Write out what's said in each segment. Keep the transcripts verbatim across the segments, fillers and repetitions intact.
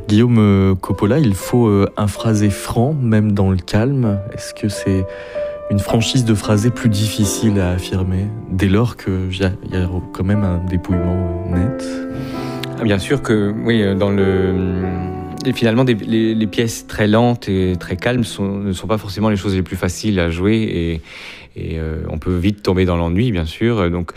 Guillaume euh, Coppola, il faut euh, un phrasé franc, même dans le calme. Est-ce que c'est une franchise de phrasé plus difficile à affirmer, dès lors qu'il y, y a quand même un dépouillement net? Bien sûr que, oui, dans le... Et finalement, des, les, les pièces très lentes et très calmes sont, ne sont pas forcément les choses les plus faciles à jouer et, et euh, on peut vite tomber dans l'ennui, bien sûr. Donc,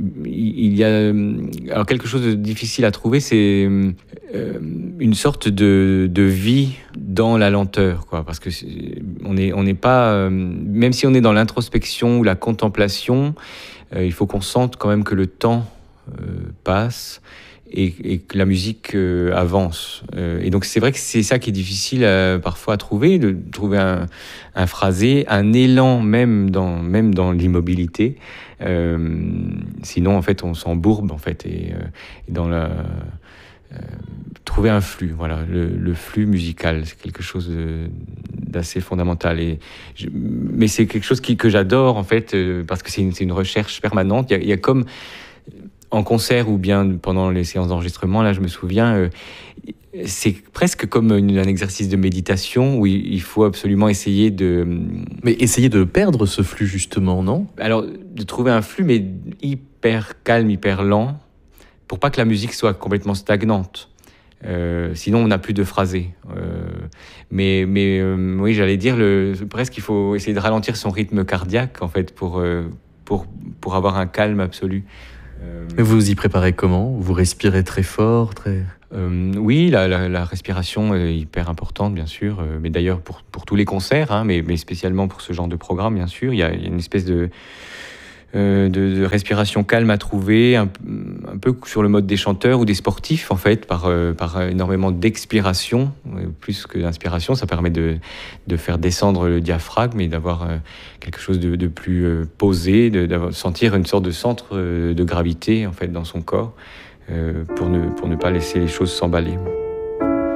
il y a alors quelque chose de difficile à trouver, c'est euh, une sorte de, de vie dans la lenteur, quoi. Parce que c'est, on n'est on n'est pas, euh, même si on est dans l'introspection ou la contemplation, euh, il faut qu'on sente quand même que le temps euh, passe. Et, et que la musique euh, avance. Euh, et donc c'est vrai que c'est ça qui est difficile euh, parfois à trouver, de trouver un, un phrasé, un élan même dans, même dans l'immobilité. Euh, sinon en fait on s'embourbe en fait et, euh, et dans la euh, trouver un flux. Voilà, le, le flux musical, c'est quelque chose de, d'assez fondamental. Et je, mais c'est quelque chose qui, que j'adore en fait euh, parce que c'est une, c'est une recherche permanente. Il y a, il y a comme en concert ou bien pendant les séances d'enregistrement, là, je me souviens, euh, c'est presque comme une, un exercice de méditation où il, il faut absolument essayer de... Mais essayer de perdre ce flux, justement, non? Alors, de trouver un flux, mais hyper calme, hyper lent, pour pas que la musique soit complètement stagnante. Euh, sinon, on n'a plus de phrasé. Euh, mais mais euh, oui, j'allais dire, le, presque, il faut essayer de ralentir son rythme cardiaque, en fait, pour, euh, pour, pour avoir un calme absolu. Mais vous vous y préparez comment? Vous respirez très fort, très... Euh, oui, la, la, la respiration est hyper importante, bien sûr. Euh, mais d'ailleurs, pour, pour tous les concerts, hein, mais, mais spécialement pour ce genre de programme, bien sûr, il y a, il y a une espèce de, euh, de, de respiration calme à trouver, un, un peu sur le mode des chanteurs ou des sportifs, en fait, par, euh, par énormément d'expiration, euh, plus que d'inspiration. Ça permet de, de faire descendre le diaphragme et d'avoir euh, quelque chose de, de plus euh, posé, de, de sentir une sorte de centre euh, de gravité, en fait, dans son corps, euh, pour ne, pour ne pas laisser les choses s'emballer.